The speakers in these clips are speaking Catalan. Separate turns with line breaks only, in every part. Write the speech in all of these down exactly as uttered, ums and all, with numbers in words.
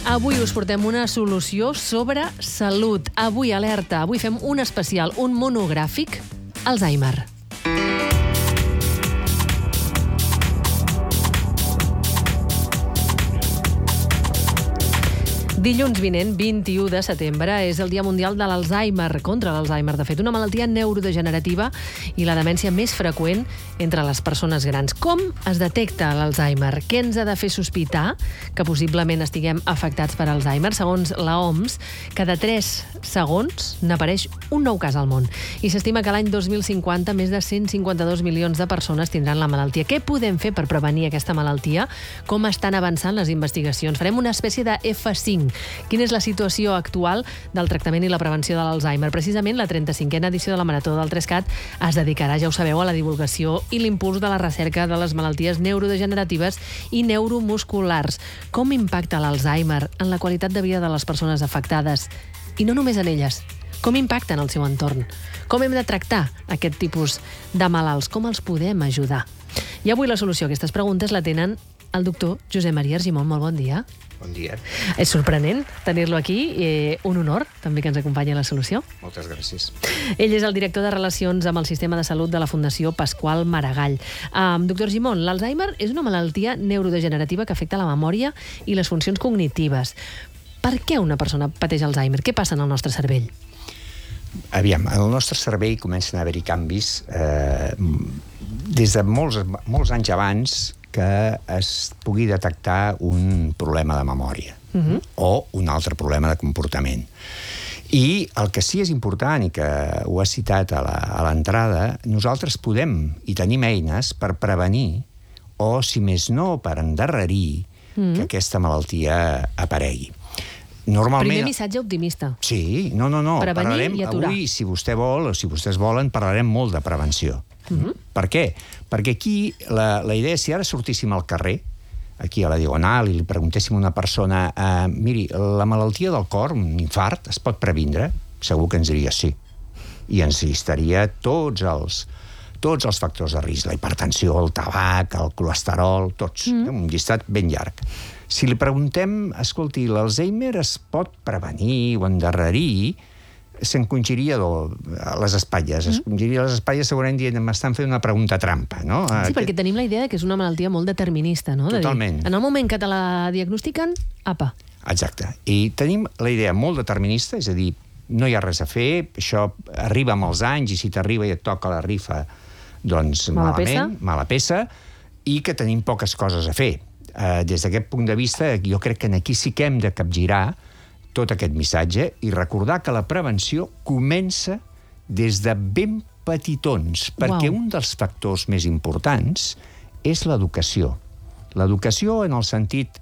Avui us portem una solució sobre salut. Avui alerta, avui fem un especial, un monogràfic, Alzheimer. Dilluns vinent, vint-i-u de setembre, és el Dia Mundial de l'Alzheimer, contra l'Alzheimer, de fet, una malaltia neurodegenerativa i la demència més freqüent entre les persones grans. Com es detecta l'Alzheimer? Què ens ha de fer sospitar que possiblement estiguem afectats per Alzheimer? Segons la O M S, cada tres segons n'apareix un nou cas al món. I s'estima que l'any dos mil cinquanta més de cent cinquanta-dos milions de persones tindran la malaltia. Què podem fer per prevenir aquesta malaltia? Com estan avançant les investigacions? Farem una espècie de F cinc. Quina és la situació actual del tractament i la prevenció de l'Alzheimer? Precisament la trenta-cinquena edició de la Marató del Trescat es dedicarà, ja ho sabeu, a la divulgació i l'impuls de la recerca de les malalties neurodegeneratives i neuromusculars. Com impacta l'Alzheimer en la qualitat de vida de les persones afectades? I no només en elles. Com impacta en el seu entorn? Com hem de tractar aquest tipus de malalts? Com els podem ajudar? I avui la solució a aquestes preguntes la tenen el doctor Josep Maria Argimon. Molt bon dia.
Bon dia.
És sorprenent tenir-lo aquí. Eh, un honor, també, que ens acompanyi a la solució.
Moltes gràcies.
Ell és el director de Relacions amb el Sistema de Salut de la Fundació Pasqual Maragall. Um, doctor Argimon, l'Alzheimer és una malaltia neurodegenerativa que afecta la memòria i les funcions cognitives. Per què una persona pateix Alzheimer? Què passa en el nostre cervell?
Aviam, en el nostre cervell comencen a haver-hi canvis eh, des de molts, molts anys abans que es pugui detectar un problema de memòria uh-huh. o un altre problema de comportament. I el que sí és important, i que ho has citat a l'entrada, nosaltres podem i tenim eines per prevenir, o si més no, per endarrerir uh-huh. que aquesta malaltia aparegui. Normalment...
Primer missatge optimista.
Sí, no, no, no.
Prevenir
parlarem,
i aturar.
Avui, si vostè vol, o si vostès volen, parlarem molt de prevenció. Uh-huh. Per què? Perquè aquí la, la idea, si ara sortíssim al carrer, aquí a la Diagonal, i li preguntéssim a una persona eh, miri, la malaltia del cor, un infart, es pot previndre? Segur que ens diria sí. I ens llistaria tots els, tots els factors de risc, la hipertensió, el tabac, el colesterol, tots. Uh-huh. Un llistat ben llarg. Si li preguntem, escolti, l'Alzheimer es pot prevenir o endarrerir, s'encongiria les espatlles. Mm. S'encongiria les espatlles segurament dient m'estan fent una pregunta trampa, no?
Sí, Aquest... perquè tenim la idea que és una malaltia molt determinista, no?
Totalment.
De dir, en el moment que te la diagnostiquen, apa.
Exacte. I tenim la idea molt determinista, és a dir, no hi ha res a fer, això arriba amb els anys i si t'arriba i et toca la rifa, doncs
mala
malament,
peça.
mala peça, i que tenim poques coses a fer. Uh, des d'aquest punt de vista, jo crec que aquí sí que hem de capgirar tot aquest missatge i recordar que la prevenció comença des de ben petitons, perquè
Uau.
un dels factors més importants és l'educació. L'educació en el sentit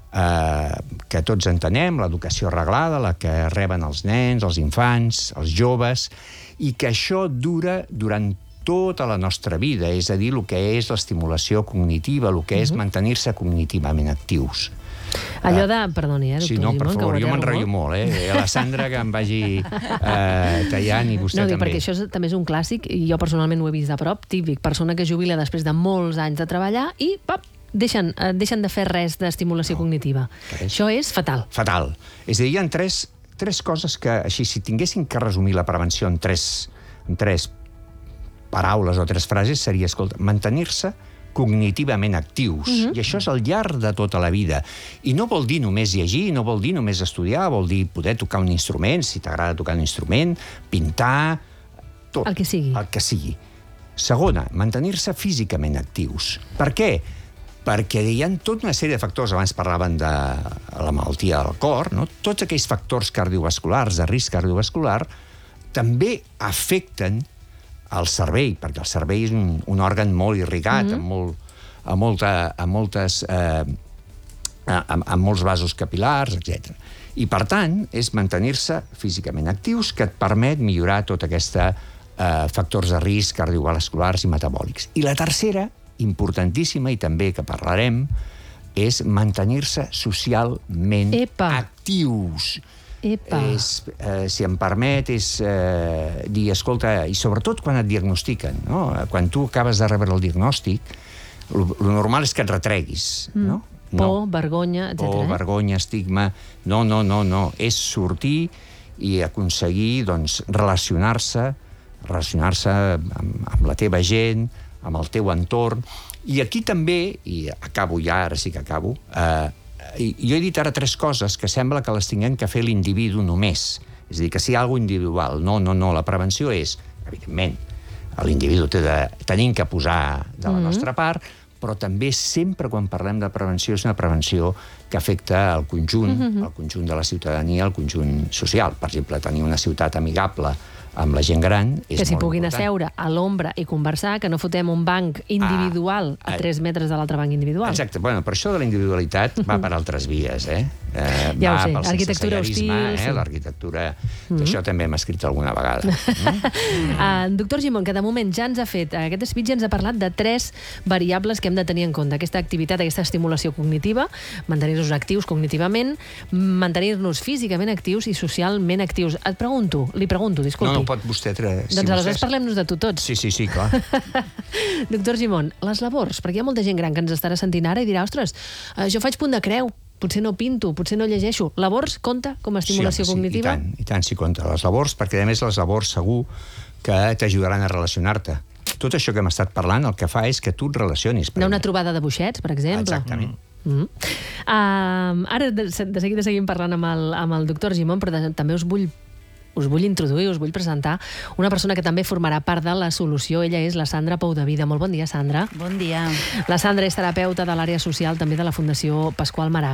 eh, que tots entenem, l'educació reglada, la que reben els nens, els infants, els joves, i que això dura durant tota la nostra vida, és a dir, el que és l'estimulació cognitiva, el que és uh-huh. mantenir-se cognitivament actius.
Allò de... Perdoni, eh, doctor
Sí, no, per
Argimon,
favor, jo m'enrotllo molt, eh? A la Sandra que em vagi eh, tallant i vostè
no,
també.
Perquè això és, també és un clàssic, i jo personalment ho he vist de prop, típic, persona que jubila després de molts anys de treballar i, pap, deixen, eh, deixen de fer res d'estimulació no, cognitiva. Res. Això és fatal.
Fatal. És a dir, hi ha tres, tres coses que, així, si tinguéssim que resumir la prevenció en tres, en tres paraules o tres frases, seria, escolta, mantenir-se cognitivament actius, uh-huh. i això és al llarg de tota la vida. I no vol dir només llegir, no vol dir només estudiar, vol dir poder tocar un instrument, si t'agrada tocar un instrument, pintar, tot.
El que sigui.
El que sigui. Segona, mantenir-se físicament actius. Per què? Perquè hi ha tota una sèrie de factors, abans parlaven de la malaltia del cor, no? Tots aquells factors cardiovasculars, de risc cardiovascular, també afecten el cervell, perquè el cervell és un, un òrgan molt irrigat, mm-hmm. amb, molt, amb, molta, amb, moltes, eh, amb, amb molts vasos capil·lars, etcètera. I, per tant, és mantenir-se físicament actius que et permet millorar tota aquesta eh, factors de risc cardiovasculars i metabòlics. I la tercera, importantíssima, i també que parlarem, és mantenir-se socialment
Epa.
actius.
Epa.
És, eh, si em permet, és eh, dir, escolta, i sobretot quan et diagnostiquen, no? Quan tu acabes de rebre el diagnòstic, el normal és que et retreguis, mm. no?
Por, vergonya, etcètera.
Por,
eh?
vergonya, estigma... No, no, no, no. És sortir i aconseguir, doncs, relacionar-se, relacionar-se amb, amb la teva gent, amb el teu entorn. I aquí també, i acabo ja, ara sí que acabo, eh, jo he dit ara tres coses que sembla que les tinguem que fer l'individu només. És a dir, que sigui alguna individual. No, no, no. La prevenció és, evidentment, l'individu té de, tenim que posar de la nostra part, però també sempre quan parlem de prevenció és una prevenció que afecta el conjunt, mm-hmm. el conjunt de la ciutadania, el conjunt social. Per exemple, tenir una ciutat amigable amb la gent gran és
que s'hi
molt
puguin
important.
asseure a l'ombra i conversar, que no fotem un banc individual ah, a tres metres de l'altre banc individual.
Exacte. Bueno, per això de la individualitat va per altres vies, eh? eh
ja
va
ho sé,
pel
arquitectura hostil...
eh?
Sí.
L'arquitectura... Mm. D'això també hem escrit alguna vegada.
Mm? uh, doctor Gimón, que de moment ja ens ha fet, aquest speech ja ens ha parlat de tres variables que hem de tenir en compte. Aquesta activitat, aquesta estimulació cognitiva, mantenir-nos actius cognitivament, mantenir-nos físicament actius i socialment actius. Et pregunto, li pregunto, disculpi.
No, no pot vostè... Si
doncs aleshores
vostès...
parlem-nos de tu tots.
Sí, sí, sí, clar.
Doctor Gimón, les labors, perquè hi ha molta gent gran que ens estarà sentint ara i dirà, ostres, eh, jo faig punt de creu, potser no pinto, potser no llegeixo. Labors compta com a estimulació
sí, home,
cognitiva?
Sí, i tant, i tant, sí, compta. Les labors, perquè a més les labors segur que t'ajudaran a relacionar-te. Tot això que hem estat parlant el que fa és que tu et relacionis.
Anar a una trobada de boixets, per exemple.
Exactament.
Mm. Uh, ara de, de seguida seguim parlant amb el, amb el doctor Gimón, però de, també us vull us vull introduir, us vull presentar una persona que també formarà part de la solució. Ella és la Sandra Pou de Vida. Molt bon dia, Sandra.
Bon dia.
La Sandra és terapeuta de l'àrea social, també de la Fundació Pasqual Maragall.